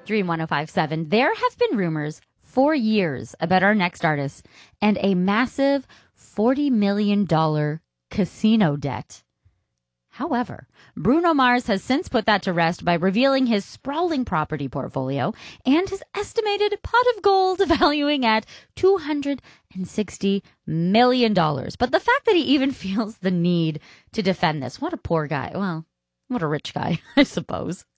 Dream 1057. There have been rumors for years about our next artist and a massive $40 million casino debt. However, Bruno Mars has since put that to rest by revealing his sprawling property portfolio and his estimated pot of gold valuing at $260 million. But the fact that he even feels the need to defend this, what a poor guy. Well, what a rich guy, I suppose.